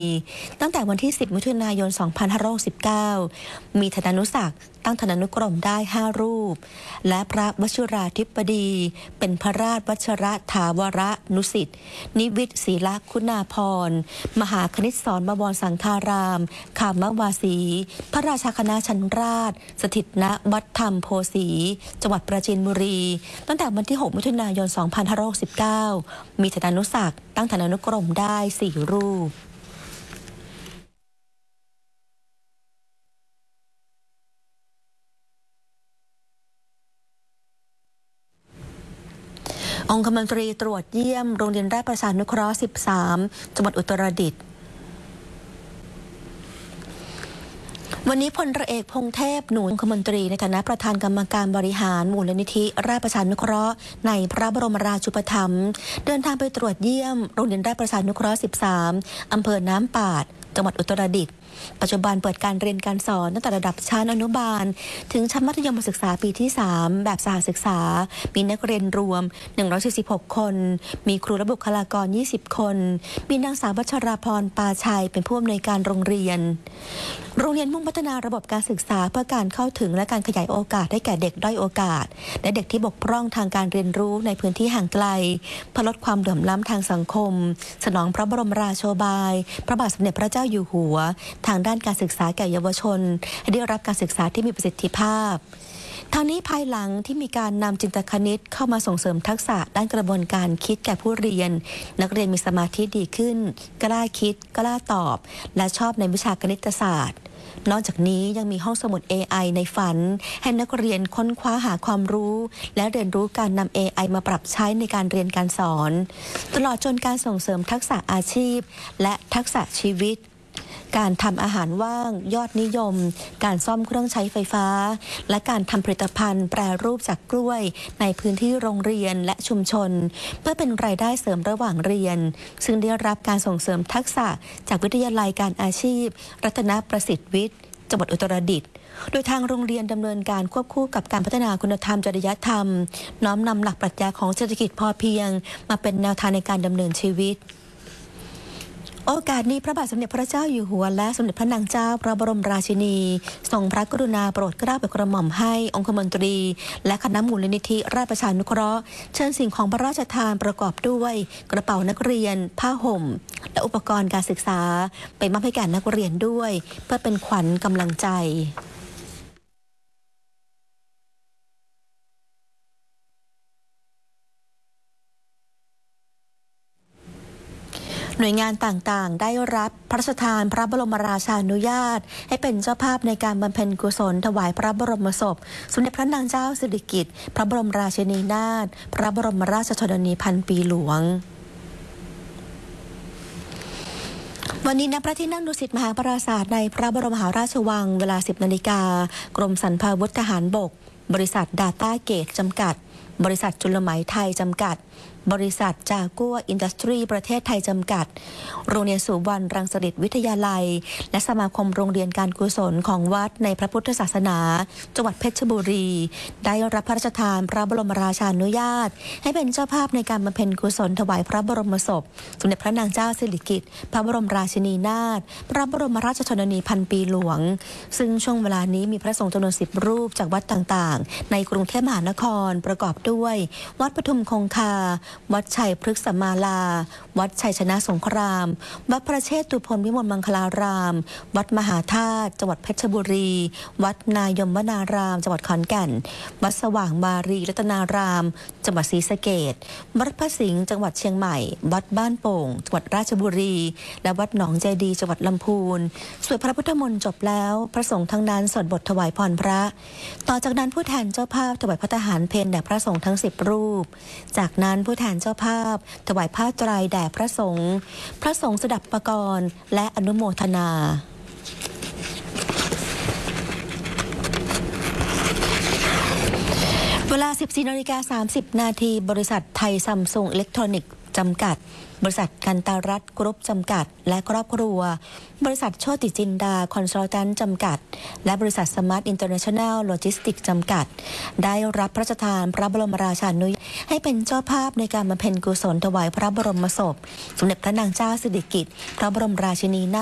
ตั้งแต่วันที่ 10 มิถุนายน 2519 มีธนานุศักดิ์ตั้งธนานุกรมได้ 5 รูป และพระวชิราธิบดี เป็นพระราชวชรถาวรนุสิทธิ์ นิวิตศีลคุณาภรณ์ มหาคณิตศรบวรสังฆาราม ขามวาสี พระราชาคณะชั้นราช สถิตณวัดธรรมโพสี จังหวัดปราจีนบุรี ตั้งแต่วันที่ 6 มิถุนายน 2519 มีธนานุศักดิ์ตั้งธนานุกรมได้ 4 รูปองคมนตรีตรวจเยี่ยมโรงเรียนราชประชานุเคราะห์ 13 จังหวัดอุตรดิตถ์วันนี้พลเอกพงษ์เทพหนูองคมนตรีในฐานะประธานกรรมการบริหารมูลนิธิราชประชานุเคราะห์ในพระบรมราชูปถัมภ์เดินทางไปตรวจเยี่ยมโรงเรียนราชประชานุเคราะห์ 13 อำเภอน้ำปาดจังหวัดอุตรดิตถ์ปัจจุบันเปิดการเรียนการสอนตั้งแต่ระดับชั้นอนุบาลถึงชั้นมัธยมศึกษาปีที่ 3 แบบสหศึกษามีนักเรียนรวม 146 คน มีครูและบุคลากร 20 คน มีนางสาววัชราพรปาชัยเป็นผู้อำนวยการโรงเรียนมุ่งพัฒนาระบบการศึกษาเพื่อการเข้าถึงและการขยายโอกาสให้แก่เด็กด้อยโอกาสและเด็กที่บกพร่องทางการเรียนรู้ในพื้นที่ห่างไกลเพื่อลดความเหลื่อมล้ำทางสังคมสนองพระบรมราโชบายพระบาทสมเด็จพระเจ้าอยู่หัวทางด้านการศึกษาแก่เยาวชนให้ได้รับการศึกษาที่มีประสิทธิภาพทางนี้ภายหลังที่มีการนำจินตคณิตเข้ามาส่งเสริมทักษะด้านกระบวนการคิดแก่ผู้เรียนนักเรียนมีสมาธิดีขึ้นกล้าคิดกล้าตอบและชอบในวิชาคณิตศาสตร์นอกจากนี้ยังมีห้องสมุด AI ในฝันให้นักเรียนค้นคว้าหาความรู้และเรียนรู้การนำ AI มาปรับใช้ในการเรียนการสอนตลอดจนการส่งเสริมทักษะอาชีพและทักษะชีวิตการทำอาหารว่างยอดนิยมการซ่อมเครื่องใช้ไฟฟ้าและการทำผลิตภัณฑ์แปรรูปจากกล้วยในพื้นที่โรงเรียนและชุมชนเพื่อเป็นรายได้เสริมระหว่างเรียนซึ่งได้รับการส่งเสริมทักษะจากวิทยาลัยการอาชีพรัตนประสิทธิ์วิทย์จังหวัดอุตรดิตถ์โดยทางโรงเรียนดำเนินการควบคู่กับการพัฒนาคุณธรรมจริยธรรมน้อมนำหลักปรัชญาของเศรษฐกิจพอเพียงมาเป็นแนวทางในการดำเนินชีวิตโอกาสนี้พระบาทสมเด็จพระเจ้าอยู่หัวและสมเด็จพระนางเจ้าพระบรมราชินีทรงพระกรุณาโปรดเกล้าโปรดกระหม่อมให้องคมนตรีและคณะมูลนิธิราชประชานุเคราะห์เชิญสิ่งของพระราชทานประกอบด้วยกระเป๋านักเรียนผ้าห่มและอุปกรณ์การศึกษาไปมอบให้แก่นักเรียนด้วยเพื่อเป็นขวัญกำลังใจหน่วยงานต่างๆได้รับพระราชทานพระบรมราชานุญาตให้เป็นเจ้าภาพในการบำเพ็ญกุศลถวายพระบรมศพสมเด็จพระนางเจ้าสิริกิติ์พระบรมราชินีนาถพระบรมราชชนนีพันปีหลวงวันนี้ณพระที่นั่งดุสิตมหาปราสาทในพระบรมมหาราชวังเวลา 10 นาฬิกากรมสรรพาวุธทหารบกบริษัทดาต้าเกตจำกัดบริษัทจุลไหมไทยจำกัดบริษัทจากัวอินดัสทรีประเทศไทยจำกัดโรงเรียนสุวรรณรังสฤษฎิวิทยาลัยและสมาคมโรงเรียนการกุศลของวัดในพระพุทธศาสนาจังหวัดเพชรบุรีได้รับพระราชทานพระบรมราชานุญาตให้เป็นเจ้าภาพในการบำเพ็ญกุศลถวายพระบรมศพสมเด็จพระนางเจ้าสิริกิติ์พระบรมราชินีนาถพระบรมราชชนนีพันปีหลวงซึ่งช่วงเวลานี้มีพระสงฆ์จำนวน10 รูปจากวัดต่างๆในกรุงเทพมหานครประกอบด้วยวัดปทุมคงคาวัดชัยพฤกษมาลาวัดชัยชนะสงครามวัดพระเชตุพนวิมลมังคลารามวัดมหาธาตุจังหวัดเพชรบุรีวัดนายมวนารามจังหวัดขอนแก่นวัดสว่างมารีรัตนารามจังหวัดศรีสะเกษวัดพระสิงห์จังหวัดเชียงใหม่วัดบ้านโป่งจังหวัดราชบุรีและวัดหนองเจดีจังหวัดลำพูนสวดพระพุทธมนต์จบแล้วพระสงฆ์ทั้งนั้นสวดบทถวายพรพระต่อจากนั้นผู้แทนเจ้าภาพถวายพระทหารเพลแด่พระสงฆ์ทั้ง10 รูปจากนั้นผู้แทนเจ้าภาพถวายผ้าไตรแด่พระสงฆ์สดับปกรณ์และอนุโมทนาเวลา 14:30 นาทีบริษัทไทยซัมซุงอิเล็กทรอนิกส์จำกัด บริษัทกันตารัฐกรุ๊ปจำกัดและครอบครัว บริษัทโชติจินดาคอนซัลแทนท์จำกัดและบริษัทสมาร์ทอินเตอร์เนชั่นแนลโลจิสติกส์จำกัดได้รับพระราชทานพระบรมราชานุญาตให้เป็นเจ้าภาพในการบำเพ็ญกุศลถวายพระบรมศพสมเด็จพระนางเจ้าสิริกิติ์พระบรมราชินีนาถ